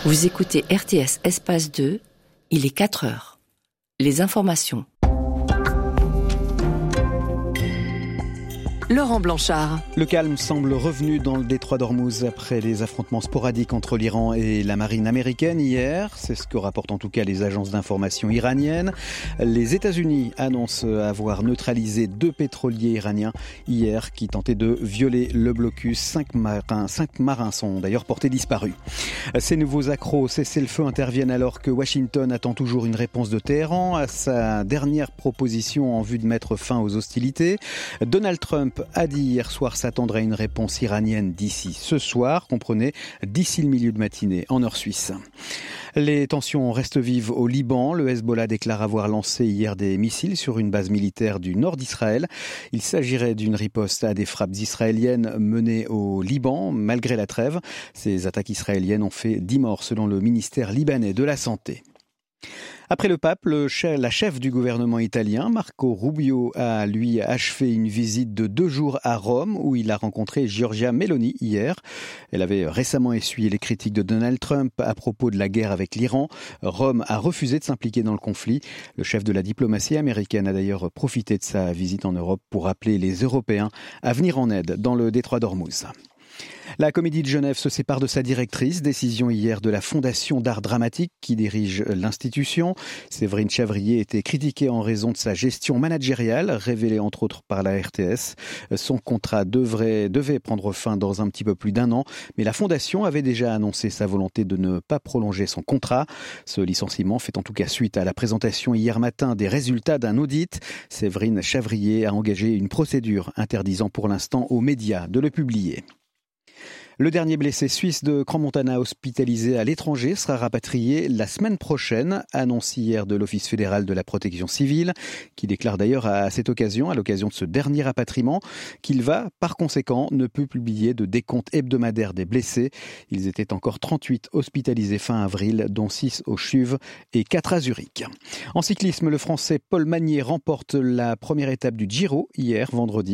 Vous écoutez RTS Espace 2, il est 4 heures. Les informations. Laurent Blanchard. Le calme semble revenu dans le détroit d'Ormuz après les affrontements sporadiques entre l'Iran et la marine américaine hier. C'est ce que rapportent en tout cas les agences d'information iraniennes. Les États-Unis annoncent avoir neutralisé 2 pétroliers iraniens hier qui tentaient de violer le blocus. 5 marins sont d'ailleurs portés disparus. Ces nouveaux accros au cessez-le-feu interviennent alors que Washington attend toujours une réponse de Téhéran à sa dernière proposition en vue de mettre fin aux hostilités. Donald Trump a dit hier soir s'attendre à une réponse iranienne d'ici ce soir, comprenez, d'ici le milieu de matinée en heure suisse. Les tensions restent vives au Liban. Le Hezbollah déclare avoir lancé hier des missiles sur une base militaire du nord d'Israël. Il s'agirait d'une riposte à des frappes israéliennes menées au Liban, malgré la trêve. Ces attaques israéliennes ont fait 10 morts selon le ministère libanais de la Santé. Après le pape, la chef du gouvernement italien, Marco Rubio, a lui achevé une visite de 2 jours à Rome où il a rencontré Giorgia Meloni hier. Elle avait récemment essuyé les critiques de Donald Trump à propos de la guerre avec l'Iran. Rome a refusé de s'impliquer dans le conflit. Le chef de la diplomatie américaine a d'ailleurs profité de sa visite en Europe pour appeler les Européens à venir en aide dans le détroit d'Ormuz. La Comédie de Genève se sépare de sa directrice, décision hier de la Fondation d'art dramatique qui dirige l'institution. Séverine Chavrier était critiquée en raison de sa gestion managériale, révélée entre autres par la RTS. Son contrat devait prendre fin dans un petit peu plus d'1 an, mais la Fondation avait déjà annoncé sa volonté de ne pas prolonger son contrat. Ce licenciement fait en tout cas suite à la présentation hier matin des résultats d'un audit. Séverine Chavrier a engagé une procédure interdisant pour l'instant aux médias de le publier. Le dernier blessé suisse de Crans-Montana hospitalisé à l'étranger sera rapatrié la semaine prochaine, annonce hier de l'Office fédéral de la protection civile, qui déclare d'ailleurs à l'occasion de ce dernier rapatriement, qu'il va, par conséquent, ne peut publier de décompte hebdomadaire des blessés. Ils étaient encore 38 hospitalisés fin avril, dont 6 au CHUV et 4 à Zurich. En cyclisme, le Français Paul Magnier remporte la première étape du Giro hier, vendredi.